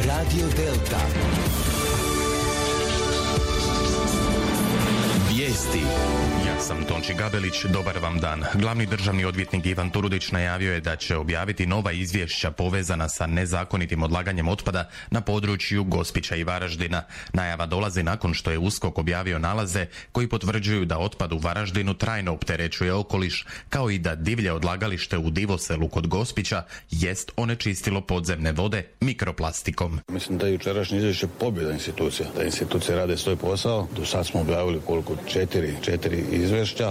Radio Delta. Vijesti. Ja sam Tonči Gabelić, dobar vam dan. Glavni državni odvjetnik Ivan Turudić najavio je da će objaviti nova izvješća povezana sa nezakonitim odlaganjem otpada na području Gospića i Varaždina. Najava dolazi nakon što je USKOK objavio nalaze koji potvrđuju da otpad u Varaždinu trajno opterećuje okoliš, kao i da divlje odlagalište u Divoselu kod Gospića jest onečistilo podzemne vode mikroplastikom. Mislim da je jučerašnje izvješće pobjeda institucija. Da institucije rade svoj posao. Do sad smo objavili četiri izvješća.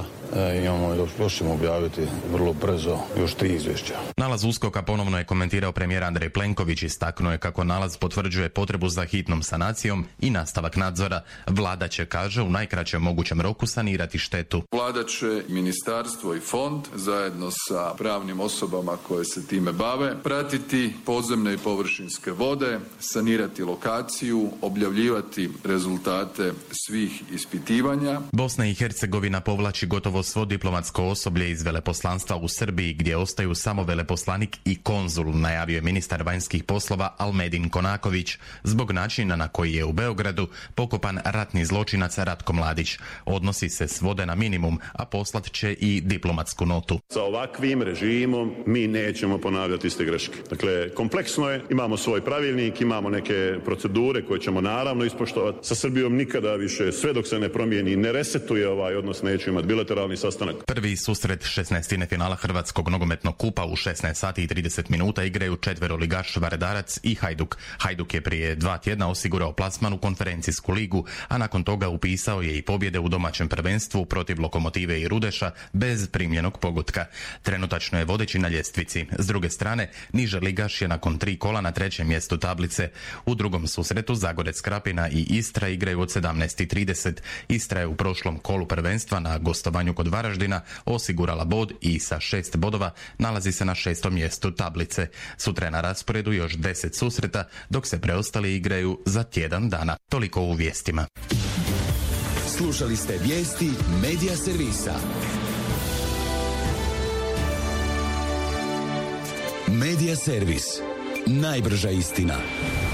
Još ćemo objaviti vrlo brzo još 3 izvješća. Nalaz USKOK-a ponovno je komentirao premijer Andrej Plenković, istaknuo je kako nalaz potvrđuje potrebu za hitnom sanacijom i nastavak nadzora. Vlada će, kaže, u najkraćem mogućem roku sanirati štetu. Vlada će, ministarstvo i fond zajedno sa pravnim osobama koje se time bave pratiti podzemne i površinske vode, sanirati lokaciju, objavljivati rezultate svih ispitivanja. Bosna i Hercegovina povlači gotovo svo diplomatsko osoblje iz veleposlanstva u Srbiji, gdje ostaju samo veleposlanik i konzul, najavio je ministar vanjskih poslova Almedin Konaković, zbog načina na koji je u Beogradu pokopan ratni zločinac Ratko Mladić. Odnosi se svode na minimum, a poslat će i diplomatsku notu. Sa ovakvim režimom mi nećemo ponavljati iste greške. Dakle, kompleksno je, imamo svoj pravilnik, imamo neke procedure koje ćemo naravno ispoštovati. Sa Srbijom nikada više, sve dok se ne promijeni, ne resetuje ovaj odnos, nećemo imati bilateralni sastanak. Prvi susret 16. finala Hrvatskog nogometnog kupa u 16 sati i 30 minuta igraju četveroligaš Vardarac i Hajduk. Hajduk je prije 2 tjedna osigurao plasman u konferencijsku ligu, a nakon toga upisao je i pobjede u domaćem prvenstvu protiv Lokomotive i Rudeša bez primljenog pogotka. Trenutačno je vodeći na ljestvici. S druge strane, niže ligaš je nakon 3 kola na 3. mjestu tablice. U drugom susretu Zagorec, Krapina i Istra igraju od 17:30. Istra je u prošlom kolu prvenstva na gostovanju kod Varaždina osigurala bod i sa 6 bodova nalazi se na 6. mjestu tablice. Sutra je na rasporedu još 10 susreta, dok se preostali igraju za tjedan dana. Toliko u vijestima. Slušali ste vijesti Medija servisa. Medija servis. Najbrža istina.